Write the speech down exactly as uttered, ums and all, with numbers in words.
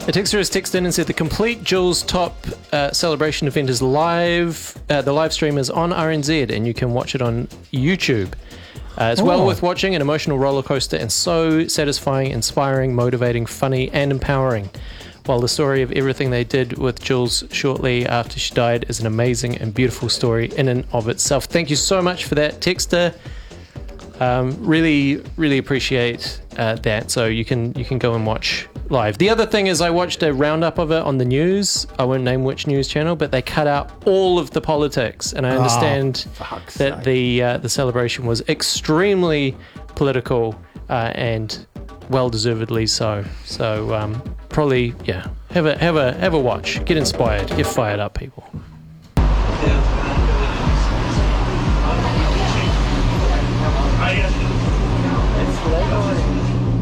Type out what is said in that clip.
A texter has texted in and said the complete Jules Top uh, celebration event is live. Uh, the live stream is on R N Z and you can watch it on YouTube. Uh, it's oh. well worth watching, an emotional roller coaster and so satisfying, inspiring, motivating, funny and empowering. While the story of everything they did with Jules shortly after she died is an amazing and beautiful story in and of itself. Thank you so much for that, texter. Um, really, really appreciate uh, that. So you can you can go and watch live. The other thing is I watched a roundup of it on the news. I won't name which news channel, but they cut out all of the politics. And I understand oh, that sake. the uh, the celebration was extremely political uh, and well deservedly so. So um, probably yeah, have a have a have a watch. Get inspired. Get fired up, people.